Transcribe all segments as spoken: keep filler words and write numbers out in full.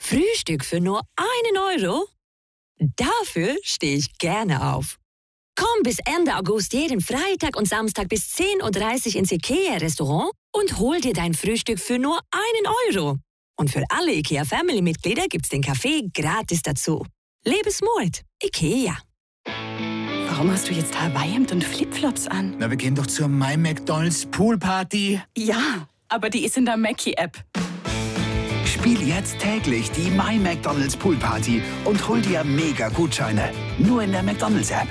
Frühstück für nur einen Euro? Dafür stehe ich gerne auf. Komm bis Ende August jeden Freitag und Samstag bis zehn Uhr dreißig ins IKEA-Restaurant und hol dir dein Frühstück für nur einen Euro. Und für alle IKEA-Family-Mitglieder gibt's den Kaffee gratis dazu. Lebensmut. IKEA. Warum hast du jetzt Hawaii-Hemd und Flipflops an? Na, wir gehen doch zur My McDonald's Poolparty. Ja, aber die ist in der Mackie-App. Spiel jetzt täglich die My McDonald's Poolparty und hol dir mega Gutscheine. Nur in der McDonald's-App.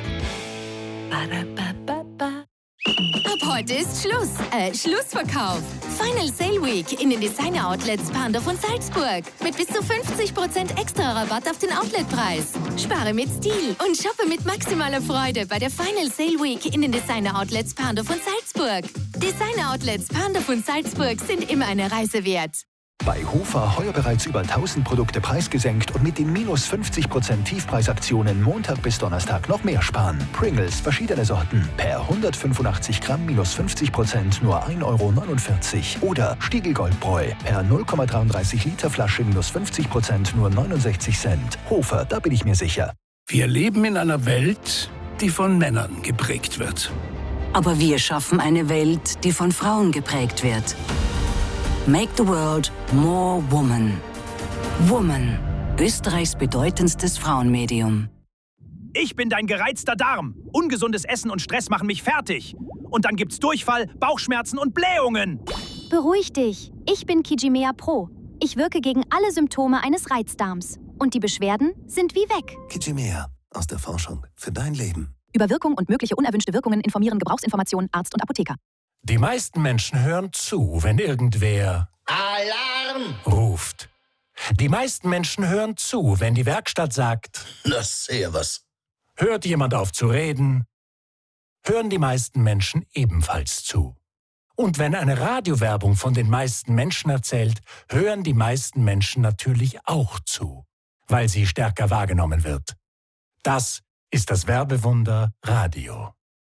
Ab heute ist Schluss. Äh, Schlussverkauf. Final Sale Week in den Designer Outlets Pandorf und Salzburg. Mit bis zu fünfzig Prozent extra Rabatt auf den Outletpreis. Spare mit Stil und shoppe mit maximaler Freude bei der Final Sale Week in den Designer Outlets Pandorf und Salzburg. Designer Outlets Pandorf und Salzburg sind immer eine Reise wert. Bei Hofer heuer bereits über tausend Produkte preisgesenkt und mit den minus fünfzig Prozent Tiefpreisaktionen Montag bis Donnerstag noch mehr sparen. Pringles, verschiedene Sorten, per hundertfünfundachtzig Gramm minus fünfzig Prozent nur ein Euro neunundvierzig. Oder Stiegel Goldbräu, per null Komma dreiunddreißig Liter Flasche minus fünfzig Prozent nur neunundsechzig Cent. Hofer, da bin ich mir sicher. Wir leben in einer Welt, die von Männern geprägt wird. Aber wir schaffen eine Welt, die von Frauen geprägt wird. Make the world more woman. Woman, Österreichs bedeutendstes Frauenmedium. Ich bin dein gereizter Darm. Ungesundes Essen und Stress machen mich fertig. Und dann gibt's Durchfall, Bauchschmerzen und Blähungen. Beruhig dich. Ich bin Kijimea Pro. Ich wirke gegen alle Symptome eines Reizdarms. Und die Beschwerden sind wie weg. Kijimea, aus der Forschung für dein Leben. Über Wirkung und mögliche unerwünschte Wirkungen informieren Gebrauchsinformationen Arzt und Apotheker. Die meisten Menschen hören zu, wenn irgendwer Alarm ruft. Die meisten Menschen hören zu, wenn die Werkstatt sagt, na sehr was. Hört jemand auf zu reden, hören die meisten Menschen ebenfalls zu. Und wenn eine Radiowerbung von den meisten Menschen erzählt, hören die meisten Menschen natürlich auch zu, weil sie stärker wahrgenommen wird. Das ist das Werbewunder Radio.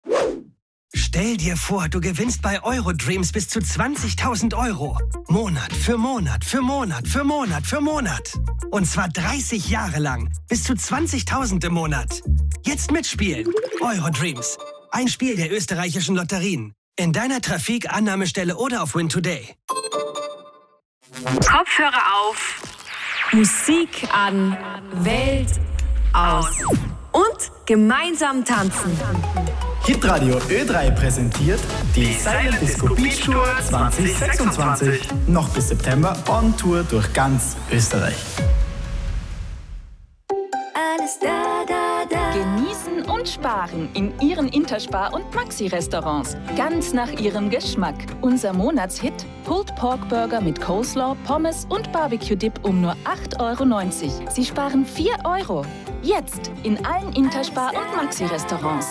Stell dir vor, du gewinnst bei Eurodreams bis zu zwanzigtausend Euro. Monat für Monat für Monat für Monat für Monat. Und zwar dreißig Jahre lang. Bis zu zwanzigtausend im Monat. Jetzt mitspielen. Eurodreams. Ein Spiel der österreichischen Lotterien. In deiner Trafik, Annahmestelle oder auf Win Today. Kopfhörer auf. Musik an. Welt aus. Und gemeinsam tanzen. Hitradio Ö drei präsentiert die Silent Disco Beach Tour zwanzig sechsundzwanzig. Noch bis September on Tour durch ganz Österreich. Alles da, da, da. Genießen und sparen in Ihren Interspar- und Maxi-Restaurants. Ganz nach Ihrem Geschmack. Unser Monatshit: Pulled Pork Burger mit Coleslaw, Pommes und Barbecue-Dip um nur acht Euro neunzig. Sie sparen vier Euro. Jetzt in allen Interspar- und Maxi-Restaurants.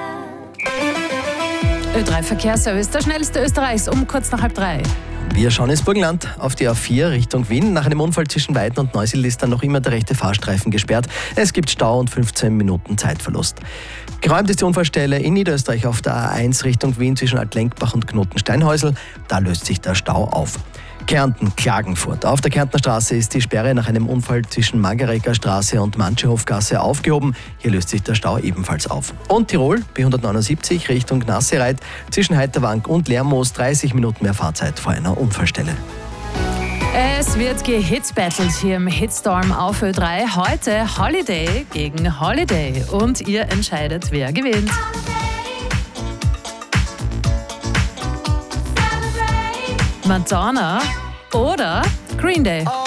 Ö drei Verkehrsservice, der schnellste Österreichs, um kurz nach halb drei. Wir schauen ins Burgenland auf die A vier Richtung Wien. Nach einem Unfall zwischen Weiden und Neusiedl ist dann noch immer der rechte Fahrstreifen gesperrt. Es gibt Stau und fünfzehn Minuten Zeitverlust. Geräumt ist die Unfallstelle in Niederösterreich auf der A eins Richtung Wien zwischen Altlenkbach und Knotensteinhäusl. Da löst sich der Stau auf. Kärnten, Klagenfurt. Auf der Kärntner Straße ist die Sperre nach einem Unfall zwischen Margareker Straße und Manschehofgasse aufgehoben. Hier löst sich der Stau ebenfalls auf. Und Tirol, B hundertneunundsiebzig Richtung Nassereit, zwischen Heiterwank und Lermoos dreißig Minuten mehr Fahrzeit vor einer Unfallstelle. Es wird gehitbattelt hier im Hitstorm auf Ö drei. Heute Holiday gegen Holiday. Und ihr entscheidet, wer gewinnt. Madonna oder Green Day.